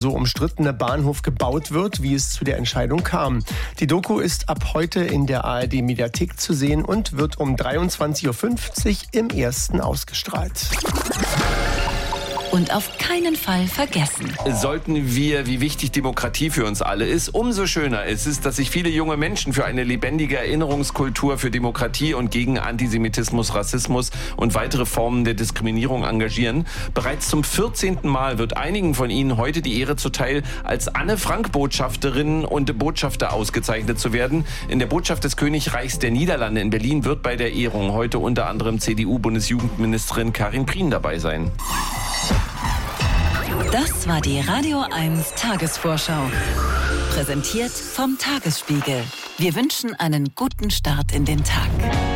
so umstrittene Bahnhof gebaut wird, wie es zu der Entscheidung kam. Die Doku ist ab heute in der ARD-Mediathek zu sehen und wird um 23.50 Uhr im Ersten ausgestrahlt. Und auf keinen Fall vergessen. Sollten wir, wie wichtig Demokratie für uns alle ist, umso schöner ist es, dass sich viele junge Menschen für eine lebendige Erinnerungskultur für Demokratie und gegen Antisemitismus, Rassismus und weitere Formen der Diskriminierung engagieren. Bereits zum 14. Mal wird einigen von ihnen heute die Ehre zuteil, als Anne-Frank-Botschafterinnen und Botschafter ausgezeichnet zu werden. In der Botschaft des Königreichs der Niederlande in Berlin wird bei der Ehrung heute unter anderem CDU-Bundesjugendministerin Karin Prien dabei sein. Das war die Radio 1 Tagesvorschau. Präsentiert vom Tagesspiegel. Wir wünschen einen guten Start in den Tag.